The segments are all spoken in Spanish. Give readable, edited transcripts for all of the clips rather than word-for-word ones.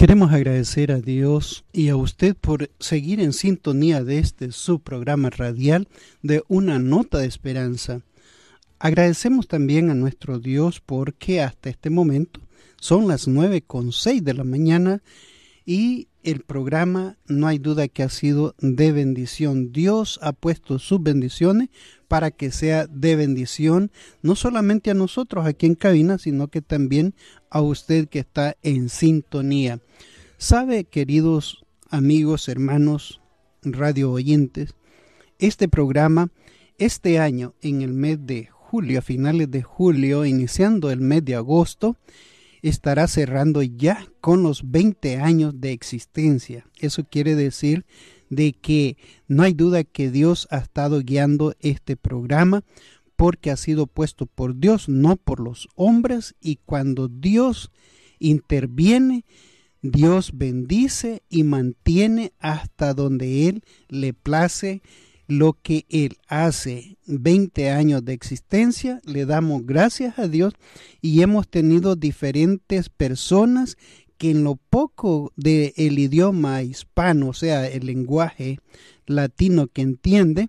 Queremos agradecer a Dios y a usted por seguir en sintonía de su programa radial de Una Nota de Esperanza. Agradecemos también a nuestro Dios porque hasta este momento son las 9:06 de la mañana y el programa no hay duda que ha sido de bendición. Dios ha puesto sus bendiciones para que sea de bendición no solamente a nosotros aquí en cabina, sino que también a usted que está en sintonía. Sabe, queridos amigos, hermanos, radio oyentes, este programa, este año, en el mes de julio, a finales de julio, iniciando el mes de agosto, estará cerrando ya con los 20 años de existencia. Eso quiere decir de que no hay duda que Dios ha estado guiando este programa porque ha sido puesto por Dios, no por los hombres, y cuando Dios interviene, Dios bendice y mantiene hasta donde Él le place lo que Él hace. 20 años de existencia, le damos gracias a Dios y hemos tenido diferentes personas que en lo poco del idioma hispano, o sea, el lenguaje latino que entiende,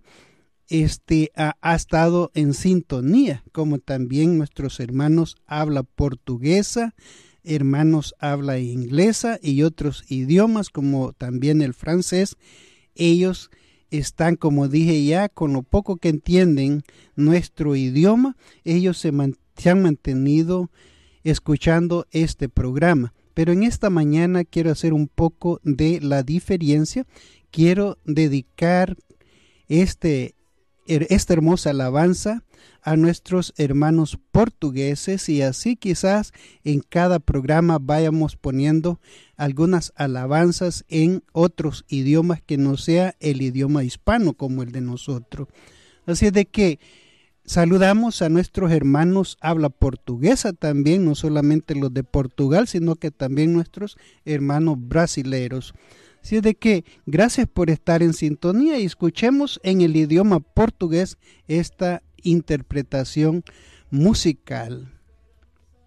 ha estado en sintonía, como también nuestros hermanos habla portuguesa, hermanos habla inglesa y otros idiomas como también el francés. Ellos están, como dije ya, con lo poco que entienden nuestro idioma, ellos se han mantenido escuchando este programa. Pero en esta mañana quiero hacer un poco de la diferencia. Quiero dedicar esta hermosa alabanza a nuestros hermanos portugueses y así quizás en cada programa vayamos poniendo algunas alabanzas en otros idiomas que no sea el idioma hispano como el de nosotros. Así de que saludamos a nuestros hermanos habla portuguesa también, no solamente los de Portugal, sino que también nuestros hermanos brasileros. Así de que gracias por estar en sintonía y escuchemos en el idioma portugués esta interpretación musical.